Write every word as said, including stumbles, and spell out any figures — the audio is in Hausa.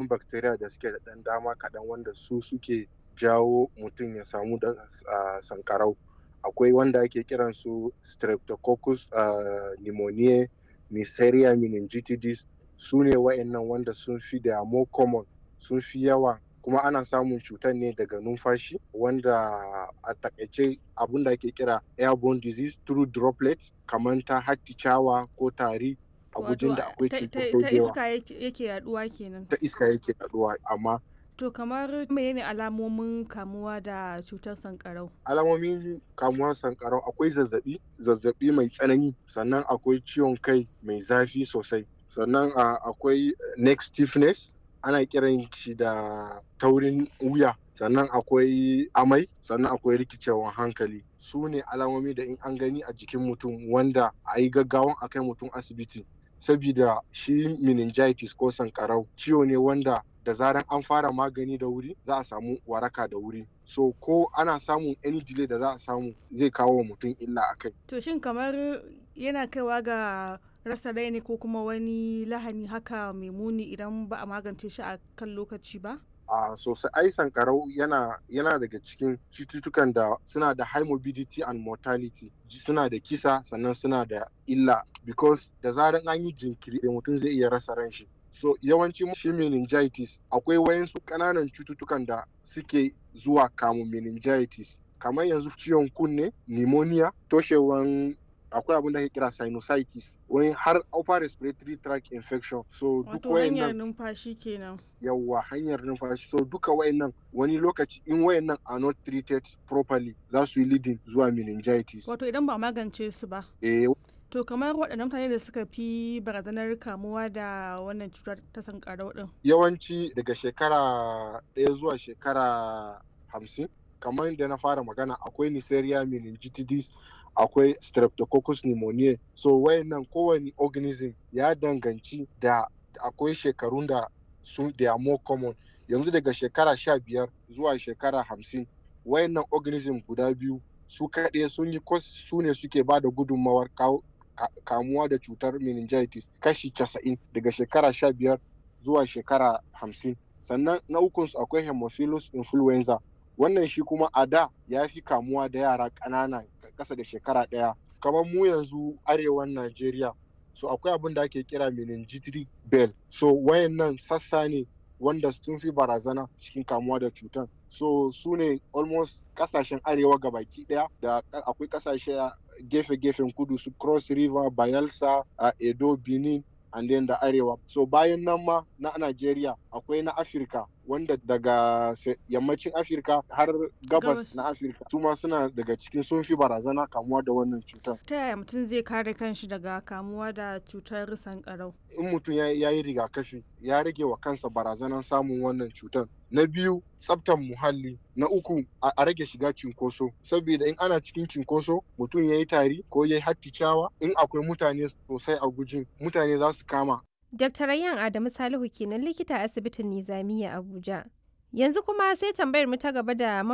ƙwayoyin bacteria da suke da ɗan dama kaɗan wanda su suke jawo mutum ya samu da uh, sankarau. Akwai wanda ake kiran su streptococcus uh, pneumoniae, neisseria meningitidis, su ne wa'annan wanda sun fi da more common, sun fi yawa, kuma ana samun cutar ne daga numfashi, wanda a takaice abin da ake kira airborne disease through droplets, kamar ta hatticawa ko tari a gujin da akwai cutar ta iska yake yaduwa kenan. Ta iska yake yaduwa amma To kamar menene alamomin kamuwa da cutar sankarau? Alamomin kamuwar sankarau akwai zazzabi, zazzabi mai tsanani, sannan akwai ciwon kai mai zafi sosai, sannan akwai neck stiffness, ana kiran shi da taurin wuya, sannan akwai amai, sannan akwai rikicewan hankali. Su ne alamomi da in an gani a jikin mutum wanda a yi gaggawan a kai mutum asibiti, sabida shi meningitis ko sankarau ciwo ne wanda da zaran an fara magani da wuri za a samu waraka da wuri. So ko ana samun any delay da za a samu zai kawo wa mutum illa a kai. To shin kamar yana kaiwa ga rasa rai ne ko kuma wani lahani haka mai muni idan ba a magance shi a kan lokaci ba? A uh, sosai ai sankarau yana yana daga cikin cututtukan da suna da high morbidity and mortality, suna da kisa sannan suna da illa, because da zaran an yi jinkiri da mutum zai iya rasa ran shi. So yawanci shi meningitis akwai wayansu ƙananan cututtukan da suke zuwa kamun meningitis, kamar yanzu ciwon kunne, pneumonia, toshewan, akwai abin da ake kira sinusitis, wani har upper respiratory tract infection. So duk wayannan hanyar numfashi kenan. Yawwa, hanyar numfashi. So duka wayannan wani lokaci in wayannan are not treated properly za su yi leading zuwa meningitis. Wato idan ba a magance su ba. Eh. To kamar waɗannan mutane da suka fi barazanar kamuwa da wannan cutar ta sankarau ɗin? Yawanci daga shekara ɗaya zuwa shekara hamsin, kamar da na fara magana, akwai neisseria meningitidis, akwai streptococcus pneumoniae. So wayannan kowane organism ya danganci da akwai shekarun da su they are more common. Yanzu daga shekara sha biyar zuwa shekara hamsin, wayannan organism guda biyu su kaɗai sun yi su ne suke ba da gudunmawar kamuwa da cutar meningitis kashi casa'in daga shekara sha biyar zuwa shekara hamsin. Sannan na ukunsu akwai Haemophilus influenza, wannan shi kuma a da ya fi kamuwa da yara ƙanana ƙasa da shekara ɗaya, kamar mu yanzu arewan Najeriya. So akwai abin da ake kira meningitis bell. So wayannan sassa ne wanda sun fi barazana cikin kamuwa da cutar. So su ne almost kasashen arewa gabaki daya, da akwai kasashe gefe-gefen kudu su Cross River, Bayelsa, uh, Edo, Benin, and then da arewa. So bayan nan ma na Najeriya akwai na Afirka, wanda daga yammacin Afirka har gabas na Afirka su ma suna daga cikin sun fi barazana kamuwa da wannan cutar. Ta yaya mutum zai kare kanshi daga kamuwa da cutar sankarau? In mutum ya yi rigakafi ya rage wa kansa barazanar samun wannan cutar. Na biyu, tsaftar muhalli. Na uku, a rage shiga cinkoso, saboda in ana cikin cinkoso mutum ya yi tari ko ya yi hatticawa, in akwai mutane sosai a gujin, mutane za su kama. Dakta Rayyan Adamu Salihu kenan, likita a asibitin Nizamiya Abuja. Yanzu kuma sai tambayar mu ta gaba da